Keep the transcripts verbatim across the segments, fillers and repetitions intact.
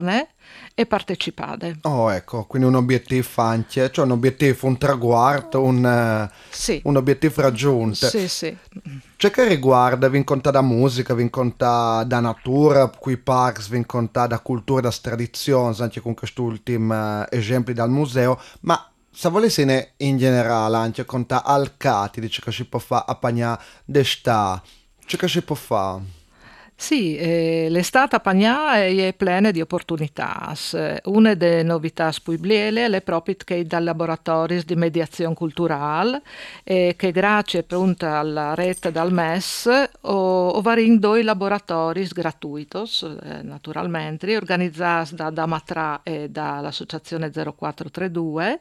parlarne e partecipare. Oh, ecco, quindi un obiettivo anche, cioè un obiettivo, un traguardo, un, eh, Sì, un obiettivo raggiunto. sì, sì. C'è che riguarda, vi conta da musica, vi conta da natura, qui parks, vi conta da cultura, da tradizioni, anche con quest'ultimo eh, esempio dal museo, ma se volessi in generale anche conta al cati, dice che si può fare a pagna d'està, c'è che si può fare? Sì, eh, l'estate a Pagnà è piena di opportunità. Una delle novità spuibliele è proprio che dal laboratorio di mediazione culturale, eh, che grazie appunto alla rete dal M E S o, o varin due laboratori gratuiti, eh, naturalmente, organizzati da, da Matra e dall'associazione zero quattro tre due.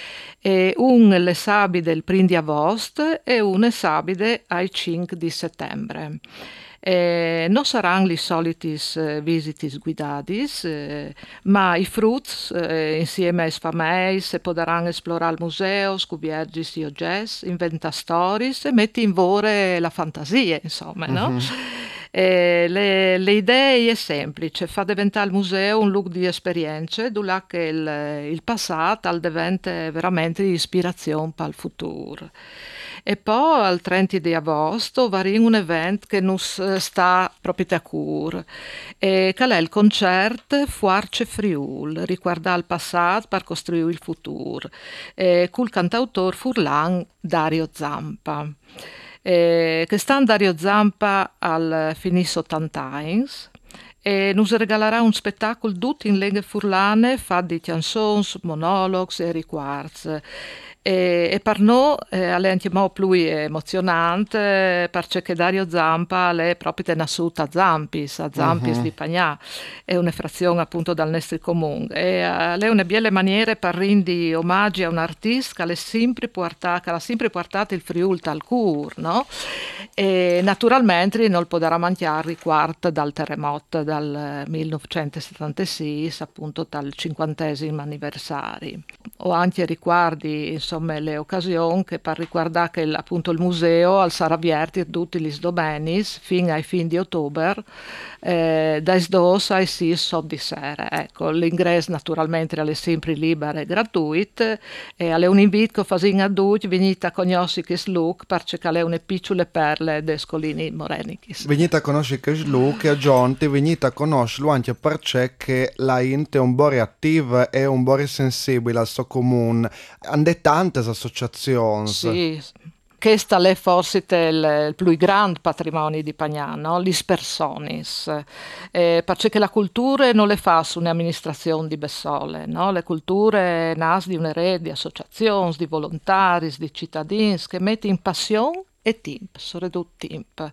E un le sabide il primo di agosto e un le sabide ai cinque di settembre. Eh, non saranno i soliti eh, visitis guidadis, eh, ma i fruits eh, insieme ai sfameis potranno esplorare il museo, scoprire i oggetti, inventare storie e mettere in vore la fantasia, insomma, no? Mhm. Eh, le, le idee è semplice, fa diventare il museo un luogo di esperienze, dove che il, il passato al diventa veramente di ispirazione per il futuro. E poi al trenta di agosto va in un evento che non sta proprio a cura, e che è il concerto Fuarce Friul, riguarda il passato per costruire il futuro, e col cantautore furlan Dario Zampa. Eh, che sta Dario Zampa al finis ottanta anni e nos regalerà un spettacolo tutto in lingue furlane, fatto di canzoni, monologhi e riquards. E, e per noi eh, è anche molto più emozionante perché Dario Zampa è proprio nascuto a Zampis, a Zampis Mhm. di Pagnà, è una frazione appunto dal nostro comune. E uh, è una bella maniera per rendere omaggi a un artista che ha sempre portato, che ha sempre portato il Friuli al cuore, no? E naturalmente non potrà mancare riguardo dal terremoto dal millenovecentosettantasei, appunto dal cinquantesimo anniversario. O anche riguardi insomma le occasioni che per riguardare che il, appunto il museo al sarà aperto tutti gli domenis fino ai fine di ottobre eh, dai dos ai sei di sera. Ecco, l'ingresso naturalmente è sempre libero e gratuito e è un invito che facciamo a tutti venite a conoscere questo look perché è una piccole perle dei scolini morenichis. Venite a conoscere che Luke e a Giunti, venite a conoscerlo anche perché la Int è un po' reattiva e un po' sensibile al suo comune. Hanno tante associazioni. Sì, questo è forse il, il più grande patrimonio di Pagnano, le persone, eh, perché la cultura non le fa su un'amministrazione di Bessole, no? Le culture nascono di una rete di associazioni, di volontari, di cittadini che mettono in passione e tempo, soprattutto tempo.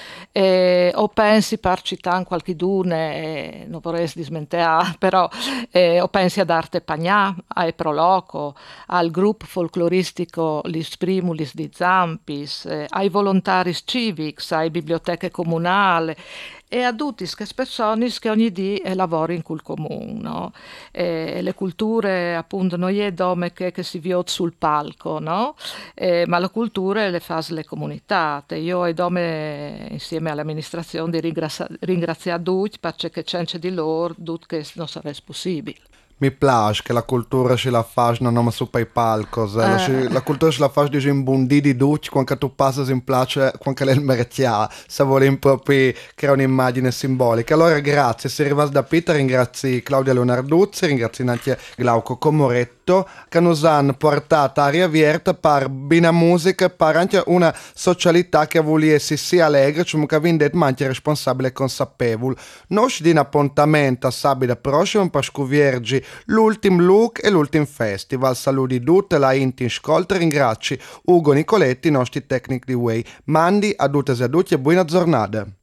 E, o pensi per citare qualche dune, eh, non vorrei dismentare, però eh, o pensi ad Arte Pagnà, a Proloco, al gruppo folcloristico Lis Primulis di Zampis, eh, ai volontari civics, ai biblioteche comunali e a tutte queste persone che ogni giorno lavorano in quel comune. No? E le culture, appunto, non è dome che, che si vede sul palco, no? Eh, ma la cultura le fa le comunità. E io e dome, insieme all'amministrazione, di ringrazia- ringraziare tutti perché senza di loro tutto che non sarebbe possibile. Mi piace che la cultura ce la fai non su per i palcos. La, Eh, la cultura ce la fai di in bundi di duci quando tu passi in place, quando è il mercià. Se vuole proprio creare un'immagine simbolica. Allora grazie, se arrivas da Peter, ringrazi Claudia Leonarduzzi, ringrazi anche Glauco Comoretto, che ci hanno portato aria vierta per bina musica, per anche una socialità che vuole essere sia allegre, cioè che vi detto, ma anche responsabile e consapevole. Noi ci diamo appuntamento a sabato prossimo per scovierci l'ultimo look e l'ultimo festival. Saluti tutte la Inti in Scolta, ringrazio Ugo Nicoletti, nostri tecnici di Way. Mandi a tutte e a tutti e buona giornata.